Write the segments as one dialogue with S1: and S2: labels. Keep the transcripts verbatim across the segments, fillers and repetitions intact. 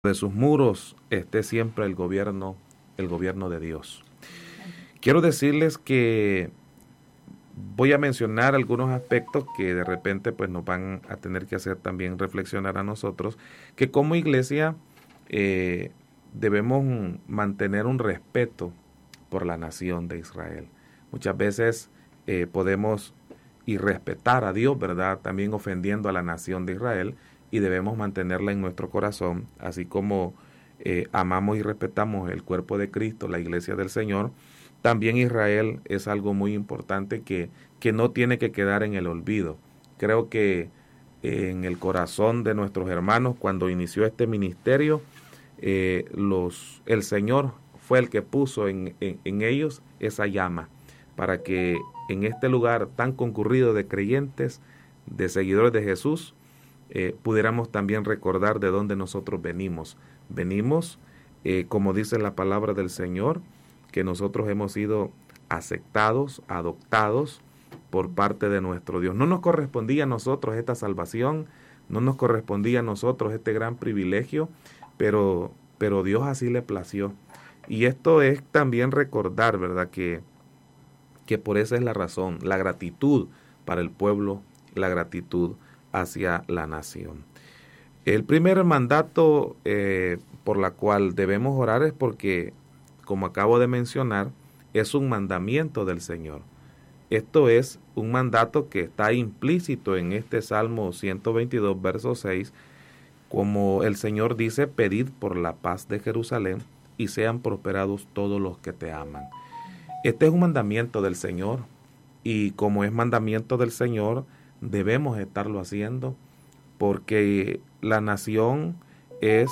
S1: de sus muros esté siempre el gobierno, el gobierno de Dios. Quiero decirles que voy a mencionar algunos aspectos que de repente pues nos van a tener que hacer también reflexionar a nosotros, que como iglesia eh, debemos mantener un respeto por la nación de Israel. Muchas veces eh, podemos irrespetar a Dios, ¿verdad? También ofendiendo a la nación de Israel, y debemos mantenerla en nuestro corazón, así como eh, amamos y respetamos el cuerpo de Cristo, la iglesia del Señor. También Israel es algo muy importante que, que no tiene que quedar en el olvido. Creo que en el corazón de nuestros hermanos, cuando inició este ministerio, eh, los, el Señor fue el que puso en, en, en ellos esa llama, para que en este lugar tan concurrido de creyentes, de seguidores de Jesús, eh, pudiéramos también recordar de dónde nosotros venimos. Venimos, eh, como dice la palabra del Señor, que nosotros hemos sido aceptados, adoptados por parte de nuestro Dios. No nos correspondía a nosotros esta salvación, no nos correspondía a nosotros este gran privilegio, pero, pero Dios así le plació. Y esto es también recordar, ¿verdad?, que, que por esa es la razón, la gratitud para el pueblo, la gratitud hacia la nación. El primer mandato eh, por la cual debemos orar es porque, como acabo de mencionar, es un mandamiento del Señor. Esto es un mandato que está implícito en este Salmo ciento veintidós, verso seis, como el Señor dice: pedid por la paz de Jerusalén y sean prosperados todos los que te aman. Este es un mandamiento del Señor, y como es mandamiento del Señor, debemos estarlo haciendo, porque la nación es,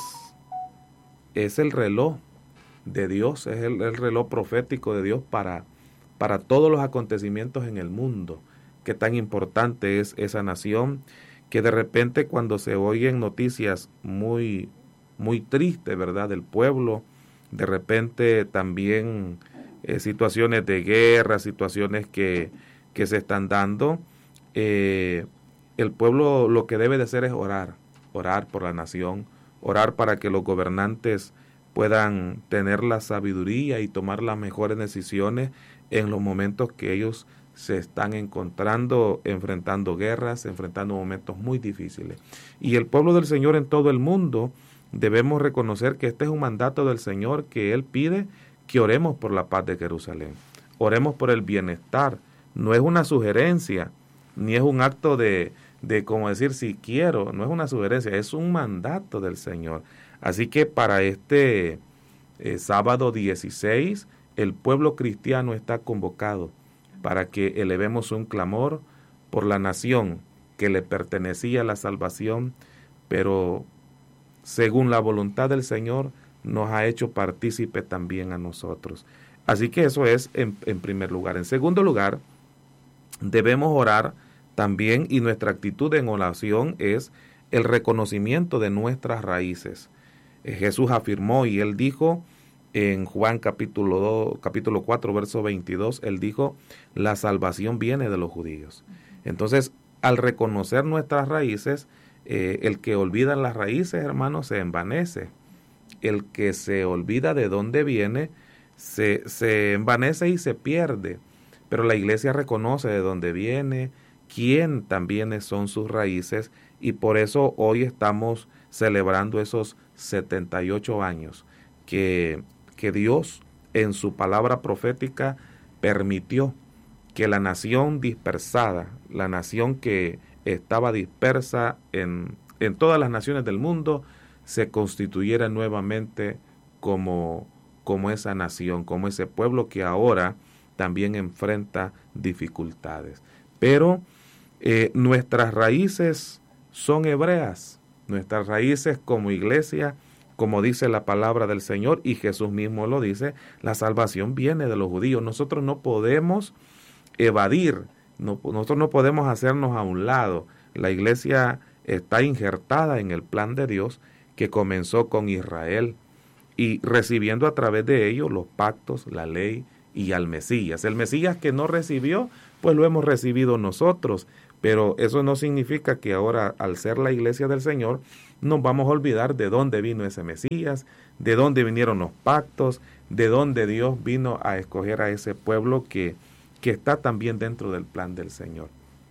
S1: es el reloj de Dios, es el, el reloj profético de Dios para, para todos los acontecimientos en el mundo. Qué tan importante es esa nación, que de repente cuando se oyen noticias muy, muy tristes, ¿verdad?, del pueblo, de repente también eh, situaciones de guerra, situaciones que, que se están dando, eh, el pueblo lo que debe de hacer es orar, orar por la nación, orar para que los gobernantes puedan tener la sabiduría y tomar las mejores decisiones en los momentos que ellos se están encontrando, enfrentando guerras, enfrentando momentos muy difíciles. Y el pueblo del Señor en todo el mundo debemos reconocer que este es un mandato del Señor, que Él pide que oremos por la paz de Jerusalén, oremos por el bienestar. No es una sugerencia, ni es un acto de, de como decir si quiero, no es una sugerencia, es un mandato del Señor. Así que para este eh, sábado dieciséis, el pueblo cristiano está convocado para que elevemos un clamor por la nación que le pertenecía la salvación, pero según la voluntad del Señor nos ha hecho partícipe también a nosotros. Así que eso es en, en primer lugar. En segundo lugar, debemos orar también, y nuestra actitud en oración es el reconocimiento de nuestras raíces. Eh, Jesús afirmó, y Él dijo en Juan capítulo dos, capítulo cuatro, verso veintidós, Él dijo: la salvación viene de los judíos. Entonces, al reconocer nuestras raíces, eh, el que olvida las raíces, hermanos, se envanece. El que se olvida de dónde viene, se, se envanece y se pierde. Pero la iglesia reconoce de dónde viene, quién también son sus raíces, y por eso hoy estamos celebrando esos setenta y ocho años que, que Dios en su palabra profética permitió que la nación dispersada, la nación que estaba dispersa en, en todas las naciones del mundo, se constituyera nuevamente como, como esa nación, como ese pueblo que ahora también enfrenta dificultades. Pero eh, nuestras raíces son hebreas, nuestras raíces como iglesia, como dice la palabra del Señor, y Jesús mismo lo dice, la salvación viene de los judíos. Nosotros no podemos evadir, no, nosotros no podemos hacernos a un lado. La iglesia está injertada en el plan de Dios que comenzó con Israel, y recibiendo a través de ellos los pactos, la ley y al Mesías. El Mesías que no recibió, pues lo hemos recibido nosotros, Pero eso no significa que ahora, al ser la iglesia del Señor, nos vamos a olvidar de dónde vino ese Mesías, de dónde vinieron los pactos, de dónde Dios vino a escoger a ese pueblo que, que está también dentro del plan del Señor.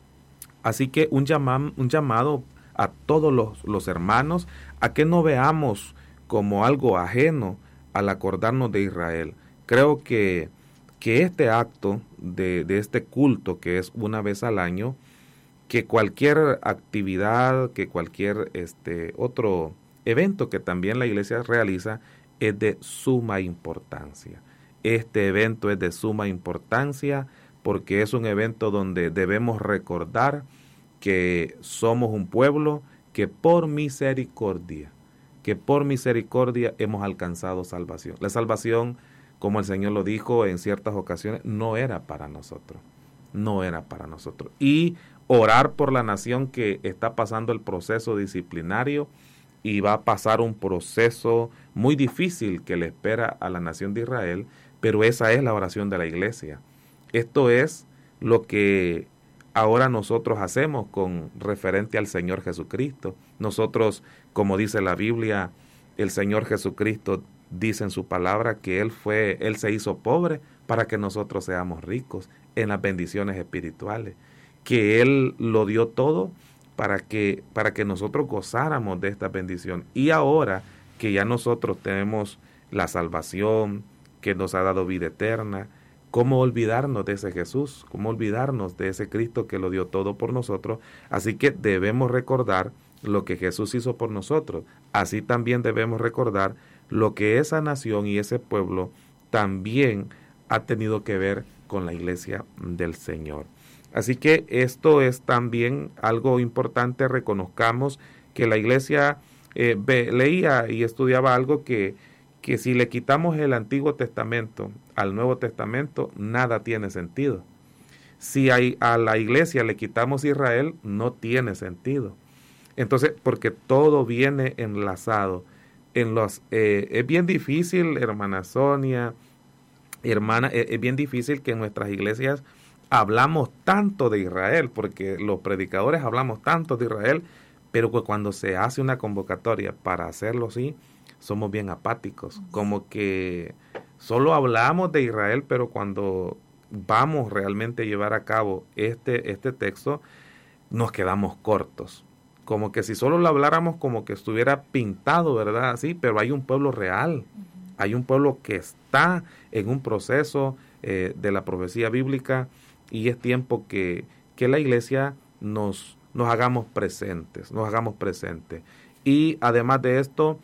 S1: Así que un, llama, un llamado a todos los, los hermanos a que no veamos como algo ajeno al acordarnos de Israel. Creo que, que este acto de, de este culto, que es una vez al año, que cualquier actividad, que cualquier este otro evento que también la iglesia realiza, es de suma importancia. Este evento es de suma importancia porque es un evento donde debemos recordar que somos un pueblo que por misericordia, que por misericordia hemos alcanzado salvación. La salvación, como el Señor lo dijo en ciertas ocasiones, no era para nosotros, no era para nosotros. Y orar por la nación que está pasando el proceso disciplinario y va a pasar un proceso muy difícil que le espera a la nación de Israel, pero esa es la oración de la iglesia. Esto es lo que ahora nosotros hacemos con referente al Señor Jesucristo. Nosotros, como dice la Biblia, el Señor Jesucristo dice en su palabra que Él fue, Él se hizo pobre para que nosotros seamos ricos en las bendiciones espirituales, que Él lo dio todo para que, para que nosotros gozáramos de esta bendición. Y ahora que ya nosotros tenemos la salvación, que nos ha dado vida eterna, ¿cómo olvidarnos de ese Jesús? ¿Cómo olvidarnos de ese Cristo que lo dio todo por nosotros? Así que debemos recordar lo que Jesús hizo por nosotros. Así también debemos recordar lo que esa nación y ese pueblo también ha tenido que ver con la iglesia del Señor. Así que esto es también algo importante. Reconozcamos que la iglesia eh, ve, leía y estudiaba algo que, que si le quitamos el Antiguo Testamento al Nuevo Testamento, nada tiene sentido. Si hay, a la iglesia le quitamos Israel, no tiene sentido. Entonces, porque todo viene enlazado. En los, eh, es bien difícil, hermana Sonia, hermana, eh, es bien difícil que en nuestras iglesias hablamos tanto de Israel, porque los predicadores hablamos tanto de Israel, pero que cuando se hace una convocatoria para hacerlo así, somos bien apáticos, como que solo hablamos de Israel, pero cuando vamos realmente a llevar a cabo este, este texto, nos quedamos cortos. Como que si solo lo habláramos como que estuviera pintado, ¿verdad? Sí, pero hay un pueblo real, hay un pueblo que está en un proceso eh, de la profecía bíblica, y es tiempo que, que la iglesia nos, nos hagamos presentes, nos hagamos presentes. Y además de esto,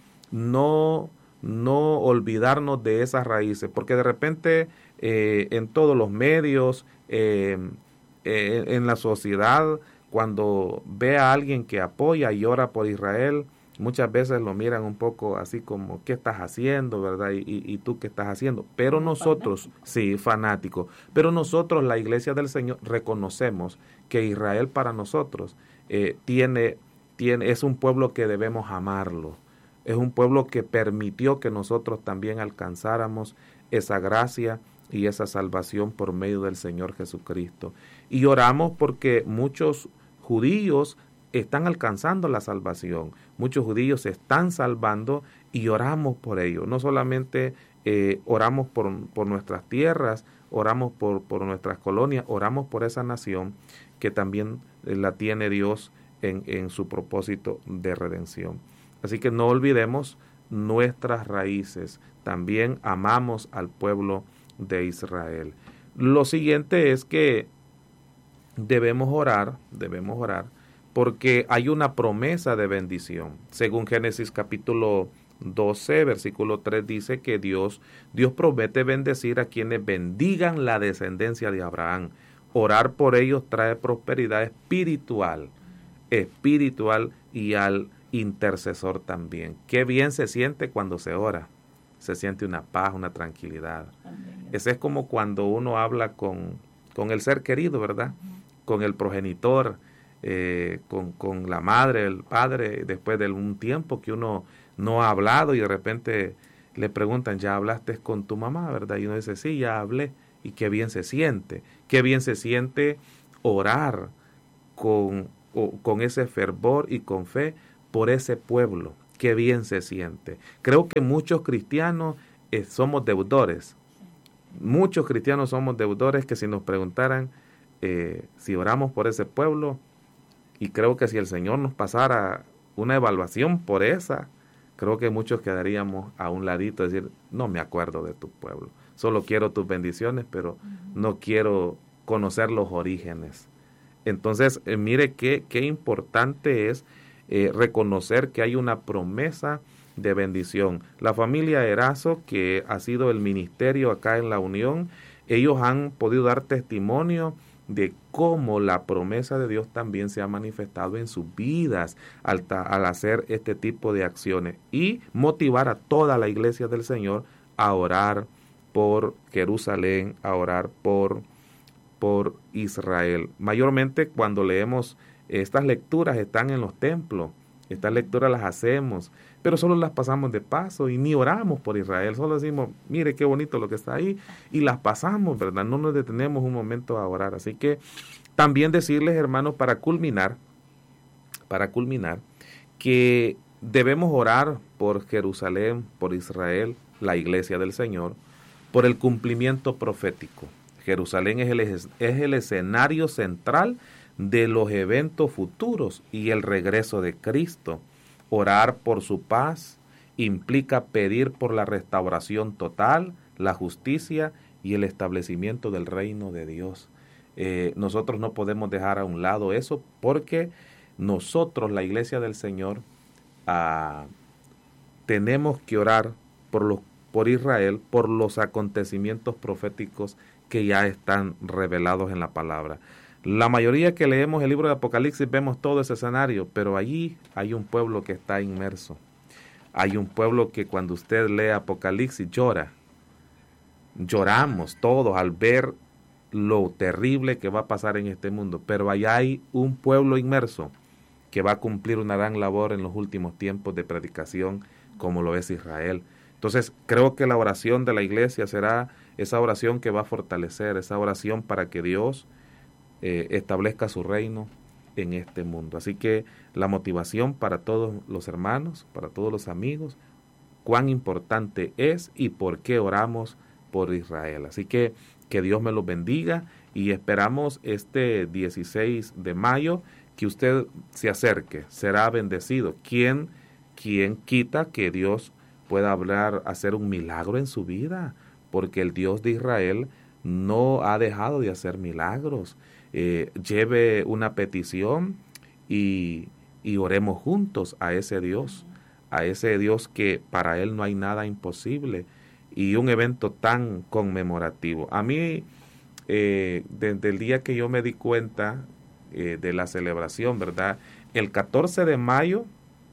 S1: no, no olvidarnos de esas raíces, porque de repente eh, en todos los medios, eh, eh, en la sociedad, cuando ve a alguien que apoya y ora por Israel, muchas veces lo miran un poco así como, ¿qué estás haciendo, verdad? Y, y, y tú, ¿qué estás haciendo? Pero nosotros, fanático. sí, fanático, pero nosotros, la iglesia del Señor, reconocemos que Israel para nosotros eh, tiene, tiene, es un pueblo que debemos amarlo. Es un pueblo que permitió que nosotros también alcanzáramos esa gracia y esa salvación por medio del Señor Jesucristo. Y oramos porque muchos judíos están alcanzando la salvación, muchos judíos se están salvando y oramos por ello. No solamente eh, oramos por, por nuestras tierras, oramos por, por nuestras colonias, oramos por esa nación que también eh, la tiene Dios en, en su propósito de redención. Así que no olvidemos nuestras raíces, también amamos al pueblo de Israel. Lo siguiente es que debemos orar, debemos orar, porque hay una promesa de bendición. Según Génesis capítulo doce, versículo tres, dice que Dios, Dios promete bendecir a quienes bendigan la descendencia de Abraham. Orar por ellos trae prosperidad espiritual, espiritual y al intercesor también. Qué bien se siente cuando se ora. Se siente una paz, una tranquilidad. Amén. Ese es como cuando uno habla con, con el ser querido, ¿verdad? Uh-huh. Con el progenitor, eh, con, con la madre, el padre, después de un tiempo que uno no ha hablado y de repente le preguntan, ¿ya hablaste con tu mamá, verdad? Y uno dice, sí, ya hablé. Y qué bien se siente. Qué bien se siente orar con, o, con ese fervor y con fe por ese pueblo. Qué bien se siente. Creo que muchos cristianos eh, somos deudores. Muchos cristianos somos deudores que si nos preguntaran eh, si oramos por ese pueblo, y creo que si el Señor nos pasara una evaluación por esa, creo que muchos quedaríamos a un ladito, decir, no me acuerdo de tu pueblo, solo quiero tus bendiciones, pero no quiero conocer los orígenes. Entonces, eh, mire qué, qué importante es eh, reconocer que hay una promesa de bendición. La familia Erazo, que ha sido el ministerio acá en la Unión, ellos han podido dar testimonio de cómo la promesa de Dios también se ha manifestado en sus vidas al, al hacer este tipo de acciones y motivar a toda la iglesia del Señor a orar por Jerusalén, a orar por, por Israel. Mayormente cuando leemos estas lecturas están en los templos, estas lecturas las hacemos, pero solo las pasamos de paso y ni oramos por Israel, solo decimos, mire qué bonito lo que está ahí, y las pasamos, ¿verdad? No nos detenemos un momento a orar. Así que también decirles, hermanos, para culminar, para culminar, que debemos orar por Jerusalén, por Israel, la iglesia del Señor, por el cumplimiento profético. Jerusalén es el, es el escenario central de los eventos futuros y el regreso de Cristo. Orar por su paz implica pedir por la restauración total, la justicia y el establecimiento del reino de Dios. Eh, nosotros no podemos dejar a un lado eso porque nosotros, la iglesia del Señor, ah, tenemos que orar por, los, por Israel, por los acontecimientos proféticos que ya están revelados en la palabra. La mayoría que leemos el libro de Apocalipsis vemos todo ese escenario, pero allí hay un pueblo que está inmerso. Hay un pueblo que cuando usted lee Apocalipsis llora. Lloramos todos al ver lo terrible que va a pasar en este mundo, pero allá hay un pueblo inmerso que va a cumplir una gran labor en los últimos tiempos de predicación, como lo es Israel. Entonces, creo que la oración de la iglesia será esa oración que va a fortalecer, esa oración para que Dios Eh, establezca su reino en este mundo. Así que la motivación para todos los hermanos, para todos los amigos, cuán importante es y por qué oramos por Israel. Así que que Dios me los bendiga y esperamos este dieciséis de mayo que usted se acerque, será bendecido. ¿Quién, quién quita que Dios pueda hablar, hacer un milagro en su vida? Porque el Dios de Israel no ha dejado de hacer milagros. Eh, lleve una petición y, y oremos juntos a ese Dios, a ese Dios que para Él no hay nada imposible y un evento tan conmemorativo. A mí, eh, desde el día que yo me di cuenta eh, de la celebración, ¿verdad? El catorce de mayo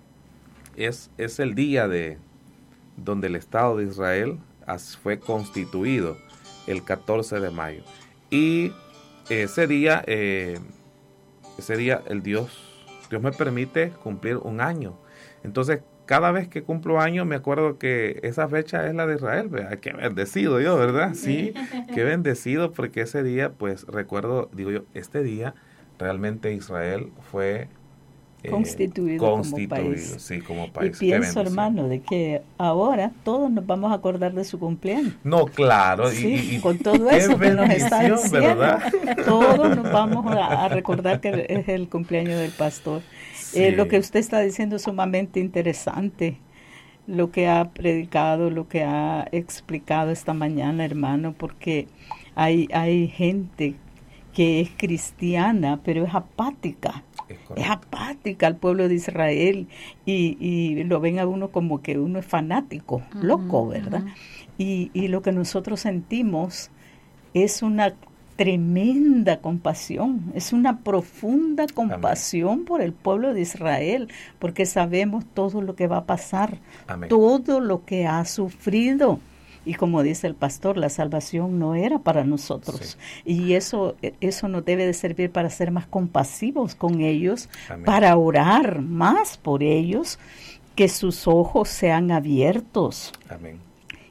S1: es, es el día de donde el Estado de Israel fue constituido, el catorce de mayo. Y ese día, eh, ese día el Dios, Dios me permite cumplir un año. Entonces, cada vez que cumplo año, me acuerdo que esa fecha es la de Israel. ¿Verdad? Qué bendecido yo, ¿verdad? Sí, qué bendecido, porque ese día, pues, recuerdo, digo yo, este día realmente Israel fue eh,
S2: constituido,
S1: constituido
S2: como país.
S1: Sí, como país.
S2: Y pienso, hermano, de que ahora todos nos vamos a acordar de su cumpleaños.
S1: No, claro.
S2: Sí,
S1: y, y,
S2: con todo eso que nos está diciendo,
S1: ¿verdad?
S2: Todos nos vamos a, a recordar que es el cumpleaños del pastor.
S1: Sí.
S2: Eh, lo que usted está diciendo es sumamente interesante, lo que ha predicado, lo que ha explicado esta mañana, hermano, porque hay, hay gente que es cristiana, pero es apática. Es, es apática al pueblo de Israel y, y lo ven a uno como que uno es fanático, uh-huh, loco, ¿verdad? Uh-huh. Y, y lo que nosotros sentimos es una tremenda compasión, es una profunda compasión Amén. Por el pueblo de Israel, porque sabemos todo lo que va a pasar, Amén. Todo lo que ha sufrido. Y como dice el pastor, la salvación no era para nosotros. Sí. Y eso, eso nos debe de servir para ser más compasivos con ellos, Amén. Para orar más por ellos, que sus ojos sean abiertos.
S1: Amén.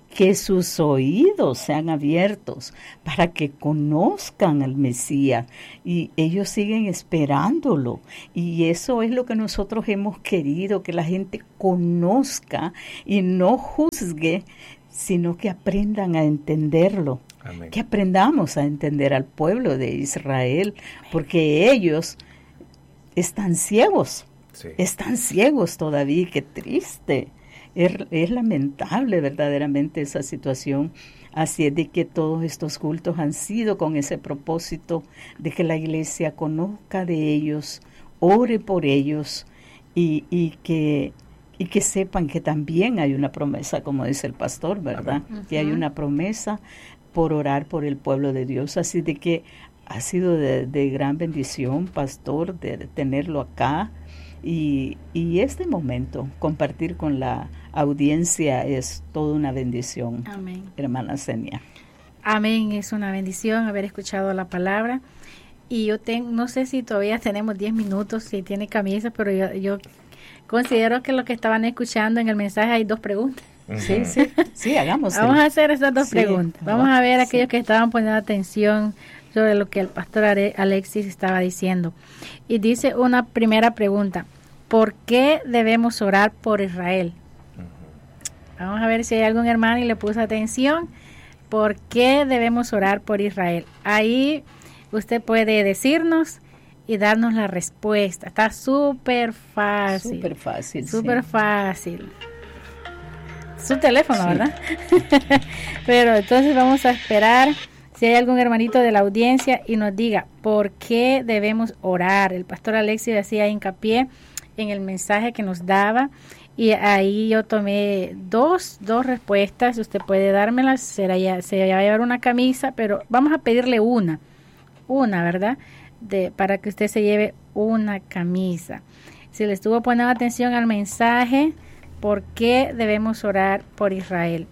S2: que sus oídos sean abiertos para que conozcan al Mesías, y ellos siguen esperándolo, y eso es lo que nosotros hemos querido, que la gente conozca y no juzgue, sino que aprendan a entenderlo. Amén. Que aprendamos a entender al pueblo de Israel, porque ellos están ciegos, sí. están ciegos todavía, qué triste. Es, es lamentable verdaderamente esa situación. Así es de que todos estos cultos han sido con ese propósito de que la iglesia conozca de ellos, ore por ellos y, y que y que sepan que también hay una promesa, como dice el pastor, ¿verdad? Uh-huh. Que hay una promesa por orar por el pueblo de Dios. Así de que ha sido de, de gran bendición, pastor, de, de tenerlo acá. Y, y este momento, compartir con la audiencia, es toda una bendición.
S3: Amén.
S2: Hermana Zenia.
S3: Amén, es una bendición haber escuchado la palabra. Y yo tengo, no sé si todavía tenemos diez minutos, si tiene camisa, pero yo, yo considero que lo que estaban escuchando en el mensaje hay dos preguntas.
S2: Sí, sí, sí, hagamos.
S3: Vamos a hacer esas dos sí, preguntas. Vamos a ver a aquellos sí. que estaban poniendo atención sobre lo que el pastor Alexis estaba diciendo. Y dice una primera pregunta: ¿por qué debemos orar por Israel? Uh-huh. Vamos a ver si hay algún hermano y le puso atención. ¿Por qué debemos orar por Israel? Ahí usted puede decirnos y darnos la respuesta. Está súper fácil.
S2: Súper fácil.
S3: Súper
S2: sí.
S3: fácil. Su teléfono,
S2: sí.
S3: ¿verdad? Pero entonces vamos a esperar si hay algún hermanito de la audiencia y nos diga por qué debemos orar. El pastor Alexis hacía hincapié en el mensaje que nos daba, y ahí yo tomé dos, dos respuestas. Usted puede dármelas, será ya, se va a llevar una camisa, pero vamos a pedirle una, una, ¿verdad? De, para que usted se lleve una camisa. Si le estuvo poniendo atención al mensaje, ¿por qué debemos orar por Israel?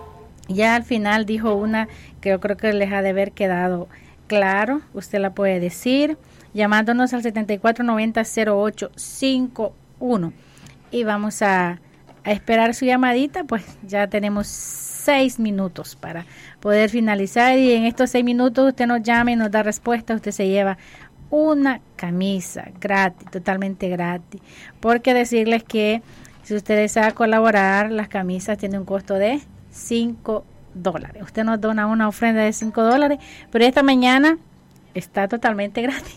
S3: Ya al final dijo una que yo creo que les ha de haber quedado claro. Usted la puede decir llamándonos al setenta y cuatro noventa cero ocho cincuenta y uno, y vamos a, a esperar su llamadita. Pues ya tenemos seis minutos para poder finalizar, y en estos seis minutos usted nos llama y nos da respuesta. Usted se lleva una camisa gratis, totalmente gratis, porque decirles que si usted desea colaborar, las camisas tienen un costo de cinco dólares. Usted nos dona una ofrenda de cinco dólares, pero esta mañana está totalmente gratis.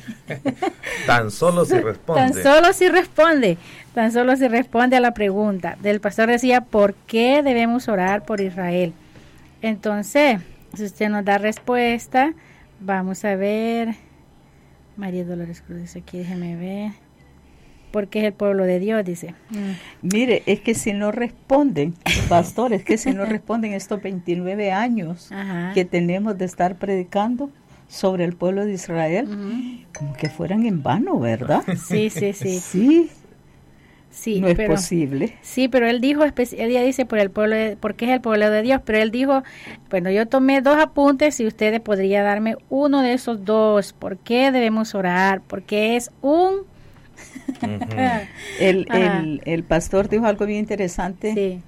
S1: Tan solo si responde.
S3: Tan solo si responde. Tan solo si responde a la pregunta. Del pastor decía, ¿por qué debemos orar por Israel? Entonces, si usted nos da respuesta, vamos a ver. María Dolores Cruz dice aquí, déjeme ver. Porque es el pueblo de Dios, dice.
S2: Mm. Mire, es que si no responden, pastor, es que si no responden estos veintinueve años Ajá. que tenemos de estar predicando sobre el pueblo de Israel, uh-huh. como que fueran en vano, ¿verdad?
S3: Sí, sí, sí.
S2: Sí.
S3: Sí,
S2: no es
S3: pero,
S2: posible.
S3: Sí, pero él dijo, ella dice por el pueblo, de, porque es el pueblo de Dios, pero él dijo, bueno, yo tomé dos apuntes y ustedes podrían darme uno de esos dos. ¿Por qué debemos orar? Porque es un...
S2: Uh-huh. el, el, el pastor dijo algo bien interesante,
S3: sí.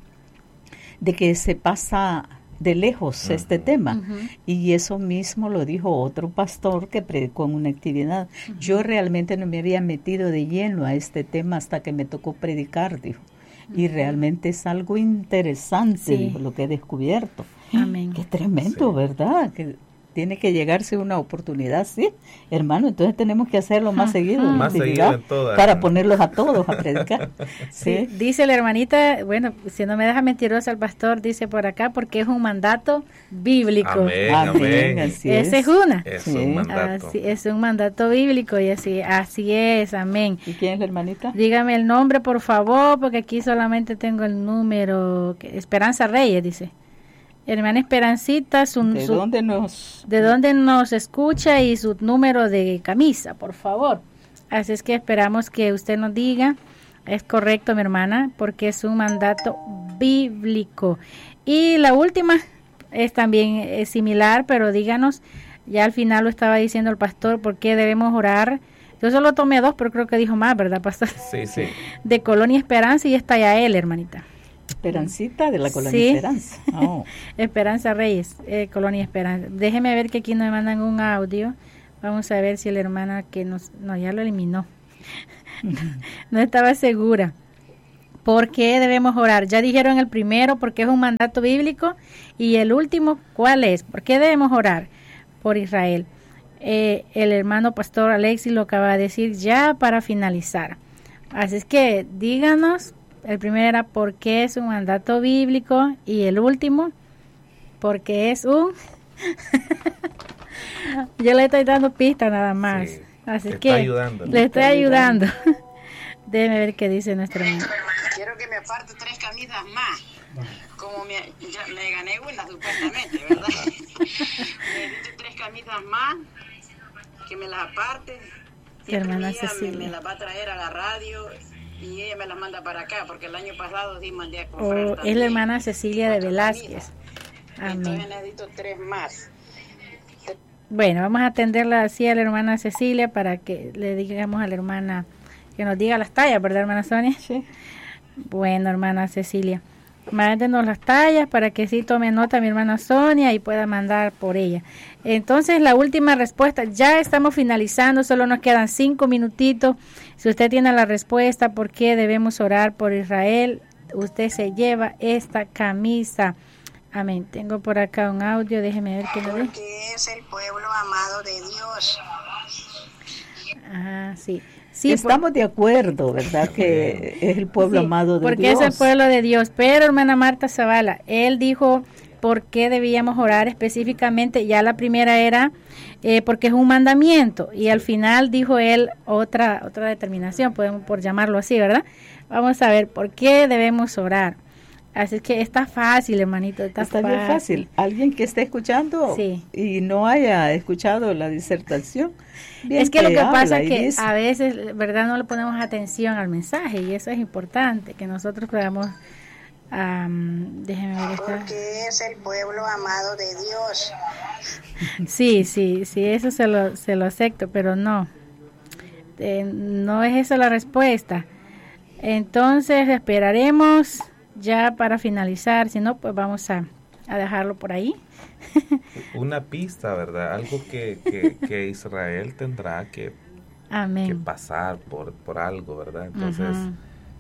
S2: de que se pasa de lejos uh-huh. este tema,
S3: uh-huh.
S2: y eso mismo lo dijo otro pastor que predicó en una actividad. Uh-huh. Yo realmente no me había metido de lleno a este tema hasta que me tocó predicar, dijo, uh-huh. y realmente es algo interesante, sí. dijo, lo que he descubierto.
S3: Amén.
S2: Qué tremendo, sí. ¿verdad? Que tiene que llegarse una oportunidad, sí, hermano, entonces tenemos que hacerlo más seguido,
S1: más seguido en todas,
S2: para
S1: ¿no?
S2: ponerlos a todos a predicar.
S3: Sí. Sí, dice la hermanita, bueno, si no me deja mentirosa el pastor, dice por acá, porque es un mandato bíblico.
S1: Amén, amén.
S3: Así es. Esa es una.
S1: Es sí. un mandato.
S3: Así, es un mandato bíblico, y así, así es, amén.
S2: ¿Y quién es la hermanita?
S3: Dígame el nombre, por favor, porque aquí solamente tengo el número. Esperanza Reyes, dice. Hermana Esperancita, su,
S2: ¿De
S3: su,
S2: dónde nos
S3: de dónde nos escucha y su número de camisa, por favor. Así es que esperamos que usted nos diga. Es correcto, mi hermana, porque es un mandato bíblico. Y la última es también es similar, pero díganos, ya al final lo estaba diciendo el pastor, ¿por qué debemos orar? Yo solo tomé dos, pero creo que dijo más, ¿verdad, pastor?
S1: Sí, sí.
S3: De Colonia Esperanza, y está ya él, hermanita.
S2: Esperancita de la Colonia
S3: Sí.
S2: Esperanza. Oh.
S3: Esperanza Reyes, eh, Colonia Esperanza. Déjeme ver que aquí nos mandan un audio. Vamos a ver si la hermana que nos... No, ya lo eliminó. No estaba segura. ¿Por qué debemos orar? Ya dijeron el primero, porque es un mandato bíblico. Y el último, ¿cuál es? ¿Por qué debemos orar por Israel? Eh, el hermano pastor Alexis lo acaba de decir ya para finalizar. Así es que díganos, el primero era ¿por qué es un mandato bíblico? Y el último, porque es un... Yo le estoy dando pista nada más.
S1: Sí,
S3: Así
S1: le
S3: que
S1: está ayudando.
S3: le estoy ayudando. Déjeme ver qué dice nuestro hermano.
S4: Quiero que me aparte tres camisas más. Como me, ya me gané una supuestamente, ¿verdad? Necesito tres camisas más. Que me las aparte.
S3: Tu hermana
S4: Ella me,
S3: Cecilia.
S4: me las va a traer a la radio y ella me las manda para acá. Porque el año pasado sí mandé a
S3: Oh,
S4: comprar
S3: es
S4: también
S3: la hermana Cecilia de
S4: cuatro
S3: Velázquez.
S4: camisas.
S3: Amén.
S4: Entonces necesito tres más.
S3: Bueno, vamos a atenderla así a la hermana Cecilia para que le digamos a la hermana que nos diga las tallas, ¿verdad, hermana Sonia?
S2: Sí.
S3: Bueno, hermana Cecilia, mándenos las tallas para que sí tome nota mi hermana Sonia y pueda mandar por ella. Entonces, la última respuesta, ya estamos finalizando, solo nos quedan cinco minutitos. Si usted tiene la respuesta, ¿por qué debemos orar por Israel? Usted se lleva esta camisa. Amén. Tengo por acá un audio, déjeme ver qué nos dice.
S4: Porque es el pueblo amado de Dios.
S3: Ah, sí. Sí,
S2: Estamos de acuerdo, ¿verdad? Que es el pueblo
S3: sí,
S2: amado de
S3: porque
S2: Dios.
S3: es el pueblo de Dios. Pero, hermana Marta Zavala, él dijo por qué debíamos orar específicamente. Ya la primera era eh, porque es un mandamiento. Y al final dijo él otra otra determinación, podemos por llamarlo así, ¿verdad? Vamos a ver por qué debemos orar. Así que está fácil, hermanito. Está,
S2: Está
S3: fácil.
S2: bien fácil. Alguien que esté escuchando
S3: Sí.
S2: y no haya escuchado la disertación. bien
S3: Es que lo que
S2: habla
S3: pasa es
S2: y
S3: que
S2: dice.
S3: a veces, ¿verdad? No le ponemos atención al mensaje y eso es importante, que nosotros podamos, um, déjeme ver esta.
S4: Porque es el pueblo amado de Dios.
S3: Sí, sí, sí, eso se lo, se lo acepto, pero no, eh, no es esa la respuesta. Entonces esperaremos ya para finalizar, si no, pues vamos a, a dejarlo por ahí.
S1: Una pista, ¿verdad? Algo que, que, que Israel tendrá que, que
S3: Amén.
S1: pasar por, por algo, ¿verdad? Entonces,
S3: Ujú.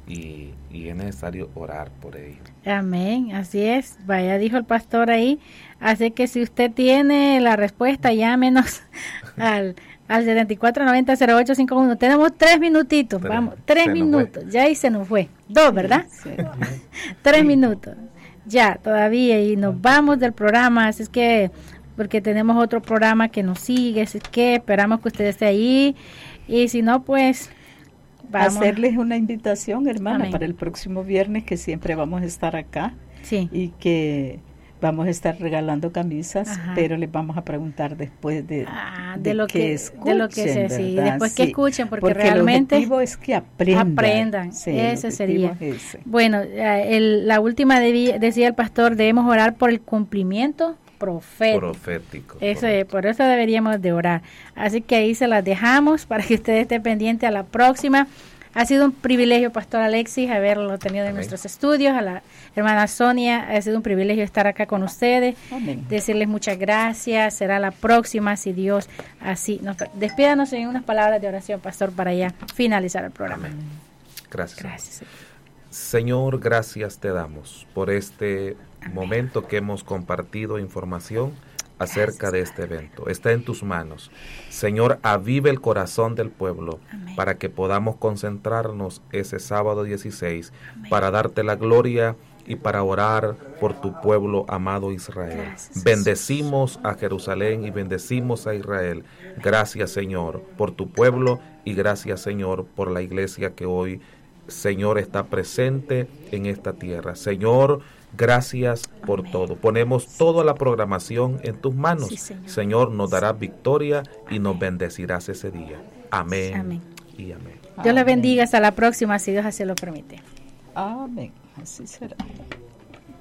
S1: y, y es necesario orar por ello.
S3: Amén, así es. Vaya, dijo el pastor ahí. Así que si usted tiene la respuesta, llámenos al, al setenta y cuatro noventa cero ocho cincuenta y uno. Tenemos tres minutitos,
S1: Pero
S3: vamos, tres
S1: se nos
S3: minutos. Ya ahí se nos fue. Dos, ¿verdad?
S2: Sí.
S3: Tres minutos. Ya, todavía. Y nos vamos del programa. Así es que, porque tenemos otro programa que nos sigue. Así que esperamos que usted esté ahí. Y si no, pues vamos.
S2: Hacerles una invitación, hermana,
S3: Amén.
S2: para el próximo viernes, que siempre vamos a estar acá
S3: Sí.
S2: y que vamos a estar regalando camisas,
S3: Ajá.
S2: pero les vamos a preguntar después de,
S3: Ah, de
S2: de
S3: lo que- de lo que
S2: escuchen,
S3: se- sí,
S2: ¿verdad?
S3: después que escuchen, porque
S2: el
S3: realmente
S2: objetivo es que aprendan.
S3: aprendan,
S2: Sí, el
S3: ese sería.
S2: objetivo es ese.
S3: Bueno, eh, el- la última debí- decía el pastor, debemos orar por el cumplimiento profético.
S1: Profético.
S3: Eso,
S1: correcto.
S3: es, por eso deberíamos de orar. Así que ahí se las dejamos para que usted esté pendiente a la próxima. Ha sido un privilegio, Pastor Alexis, haberlo tenido en
S1: Amén.
S3: nuestros estudios. A la hermana Sonia, ha sido un privilegio estar acá con ustedes.
S2: Amén.
S3: Decirles muchas gracias. Será la próxima, si Dios así nos... Despídanos en unas palabras de oración, Pastor, para ya finalizar el programa.
S1: Amén. Gracias.
S3: Gracias.
S1: Señor, gracias te damos por este momento que hemos compartido información acerca de este evento. Está en tus manos. Señor, avive el corazón del pueblo
S3: Amén.
S1: para que podamos concentrarnos ese sábado dieciséis
S3: Amén.
S1: para darte la gloria y para orar por tu pueblo amado Israel.
S3: Gracias,
S1: Bendecimos a Jerusalén y bendecimos a Israel. Gracias, Señor, por tu pueblo y gracias, Señor, por la iglesia que hoy, Señor, está presente en esta tierra. Señor, gracias por
S3: Amén.
S1: todo. Ponemos toda la programación en tus manos.
S3: Sí, Señor.
S1: Señor, nos darás victoria y nos bendecirás ese día. Amén,
S3: Amén.
S1: y amén.
S3: Dios le
S2: Amén.
S3: bendiga. Hasta la próxima, si Dios así lo permite.
S2: Amén. Así será.